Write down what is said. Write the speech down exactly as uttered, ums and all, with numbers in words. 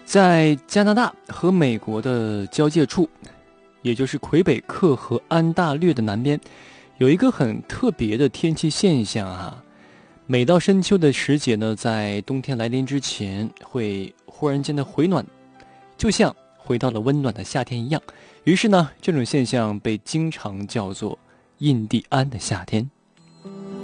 在加拿大和美国的交界处，也就是魁北克和安大略的南边，有一个很特别的天气现象啊。每到深秋的时节呢，在冬天来临之前，会忽然间的回暖，就像回到了温暖的夏天一样。于是呢，这种现象被经常叫做印第安的夏天。